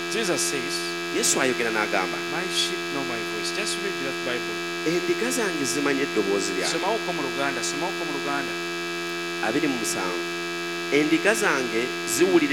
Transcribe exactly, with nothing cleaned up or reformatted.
Jesus says, Yesu ayogera n'agamba, my sheep know my voice. Just read that Bible. endiga zange zimanye eddoboozi lyange. Somawo ko mu Luganda, somawo ko mu Luganda. abiri mu musanvu endiga zange ziwulira